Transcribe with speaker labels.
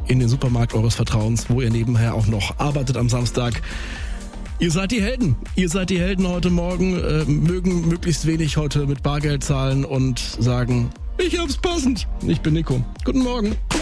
Speaker 1: in den Supermarkt eures Vertrauens, wo ihr nebenher auch noch arbeitet am Samstag. Ihr seid die Helden. Ihr seid die Helden heute Morgen, mögen möglichst wenig heute mit Bargeld zahlen und sagen, ich hab's passend. Ich bin Nico. Guten Morgen.